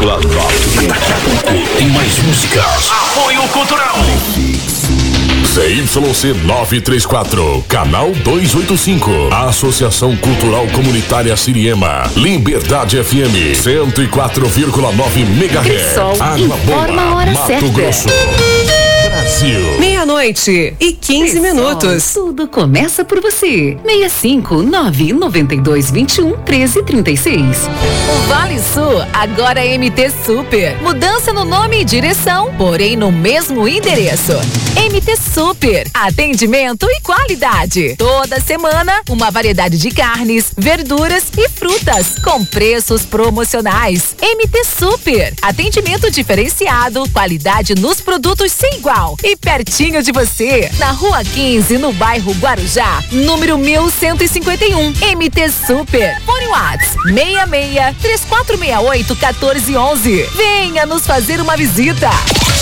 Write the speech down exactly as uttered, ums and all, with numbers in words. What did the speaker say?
vírgula nove. Tem mais músicas. Apoio Cultural. C Y C novecentos e trinta e quatro, Canal duzentos e oitenta e cinco, Associação Cultural Comunitária Siriema, Liberdade F M, cento e quatro vírgula nove megahertz, Água Boa, Mato certa. Grosso, Brasil. Meia-noite e quinze minutos. Tudo começa por você. seis cinco nove nove dois dois um treze trinta e seis. O Vale Sul agora é M T Super. Mudança no nome e direção, porém no mesmo endereço. M T Super, atendimento e qualidade. Toda semana, uma variedade de carnes, verduras e frutas com preços promocionais. M T Super, atendimento diferenciado, qualidade nos produtos sem igual e pertinho de você. Na Rua quinze, no bairro Guarujá, número mil cento e cinquenta e um. M T Super. Fone Whats seis seis, três quatro seis oito, um quatro um um. Venha nos fazer uma visita.